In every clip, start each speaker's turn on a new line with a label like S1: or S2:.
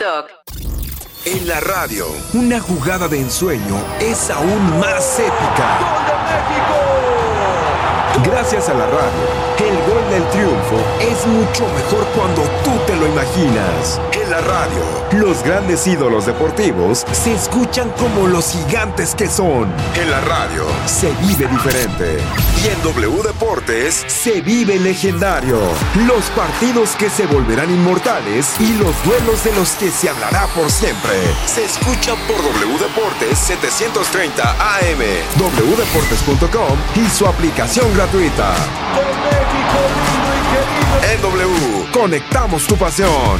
S1: TikTok.
S2: En la radio, una jugada de ensueño es aún más épica.
S3: ¡Gol de México!
S2: Gracias a la radio, el gol del triunfo es mucho mejor cuando tú te lo imaginas. En la radio, los grandes ídolos deportivos se escuchan como los gigantes que son. En la radio, se vive diferente. Y en W Deportes, se vive legendario. Los partidos que se volverán inmortales y los duelos de los que se hablará por siempre. Se escuchan por W Deportes 730 AM, wdeportes.com y su aplicación gratuita.
S3: ¡De México lindo y querido!
S2: En W, conectamos tu pasión.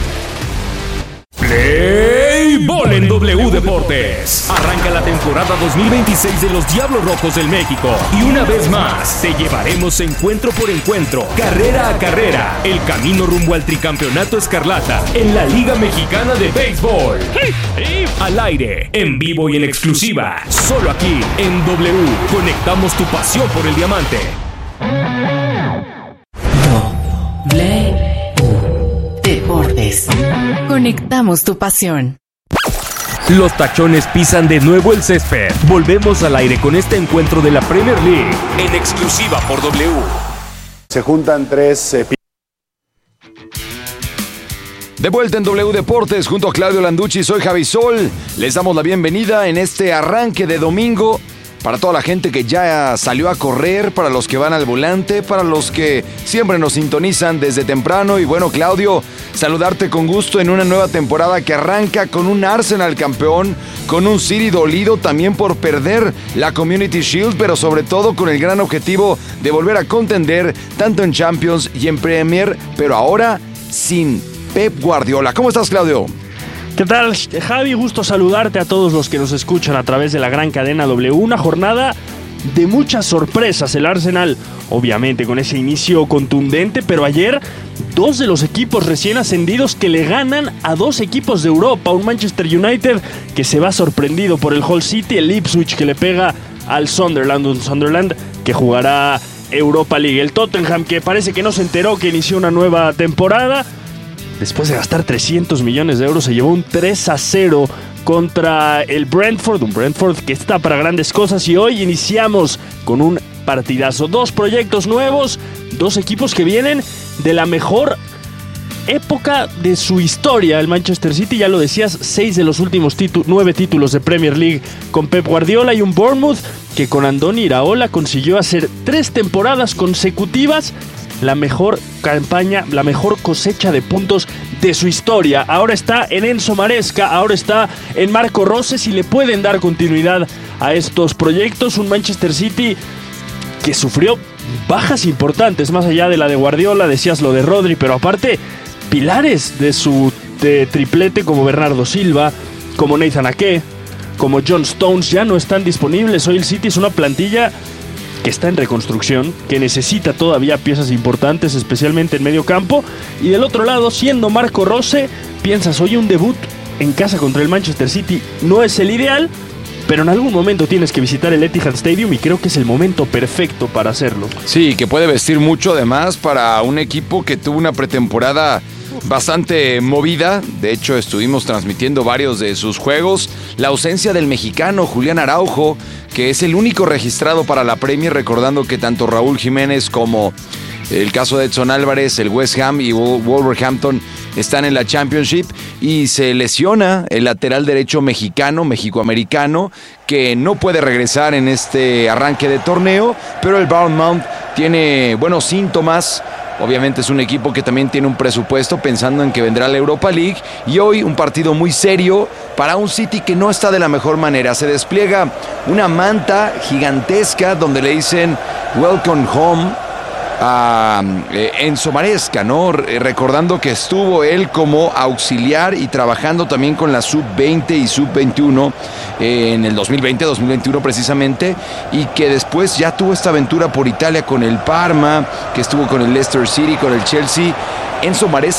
S4: Play Ball en W Deportes. Arranca la temporada 2026 de los Diablos Rojos del México. Y una vez más, te llevaremos encuentro por encuentro, carrera a carrera, el camino rumbo al tricampeonato escarlata en la Liga Mexicana de Béisbol. Al aire, en vivo y en exclusiva, solo aquí en W. Conectamos tu pasión por el diamante.
S1: W Deportes. Conectamos tu pasión.
S4: Los tachones pisan de nuevo el césped. Volvemos al aire con este encuentro de la Premier League en exclusiva por W.
S5: Se juntan tres
S6: De vuelta en W Deportes junto a Claudio Landucci, soy Javi Sol. Les damos la bienvenida en este arranque de domingo para toda la gente que ya salió a correr, para los que van al volante, para los que siempre nos sintonizan desde temprano. Y bueno, Claudio, saludarte con gusto en una nueva temporada que arranca con un Arsenal campeón, con un City dolido también por perder la Community Shield, pero sobre todo con el gran objetivo de volver a contender tanto en Champions y en Premier, pero ahora sin Pep Guardiola. ¿Cómo estás, Claudio?
S7: ¿Qué tal, Javi? Gusto saludarte a todos los que nos escuchan a través de la gran cadena W. Una jornada de muchas sorpresas. El Arsenal, obviamente, con ese inicio contundente, pero ayer dos de los equipos recién ascendidos que le ganan a dos equipos de Europa. Un Manchester United que se va sorprendido por el Hull City, el Ipswich que le pega al Sunderland, un Sunderland que jugará Europa League. El Tottenham que parece que no se enteró que inició una nueva temporada. Después de gastar 300 millones de euros, se llevó un 3-0 contra el Brentford. Un Brentford que está para grandes cosas. Y hoy iniciamos con un partidazo. Dos proyectos nuevos, dos equipos que vienen de la mejor época de su historia. El Manchester City, ya lo decías, 6 de los últimos 9 títulos de Premier League con Pep Guardiola. Y un Bournemouth que con Andoni Iraola consiguió hacer 3 temporadas consecutivas la mejor campaña, la mejor cosecha de puntos de su historia. Ahora está en Enzo Maresca, ahora está en Marco Rose, si le pueden dar continuidad a estos proyectos. Un Manchester City que sufrió bajas importantes, más allá de la de Guardiola, decías lo de Rodri, pero aparte, pilares de su triplete como Bernardo Silva, como Nathan Ake, como John Stones, ya no están disponibles. Hoy el City es una plantilla que está en reconstrucción, que necesita todavía piezas importantes, especialmente en medio campo. Y del otro lado, siendo Marco Rose, piensas, oye, un debut en casa contra el Manchester City no es el ideal, pero en algún momento tienes que visitar el Etihad Stadium y creo que es el momento perfecto para hacerlo.
S6: Sí, que puede vestir mucho además para un equipo que tuvo una pretemporada bastante movida. De hecho, estuvimos transmitiendo varios de sus juegos. La ausencia del mexicano Julián Araujo, que es el único registrado para la Premier, recordando que tanto Raúl Jiménez como el caso de Edson Álvarez, el West Ham y Wolverhampton están en la Championship, y se lesiona el lateral derecho mexicoamericano, que no puede regresar en este arranque de torneo, pero el Bournemouth tiene buenos síntomas. Obviamente es un equipo que también tiene un presupuesto pensando en que vendrá la Europa League, y hoy un partido muy serio para un City que no está de la mejor manera. Se despliega una manta gigantesca donde le dicen Welcome Home a Enzo Maresca, ¿no? Recordando que estuvo él como auxiliar y trabajando también con la Sub-20 y Sub-21 en el 2020-2021 precisamente, y que después ya tuvo esta aventura por Italia con el Parma, que estuvo con el Leicester City, con el Chelsea. Enzo Maresca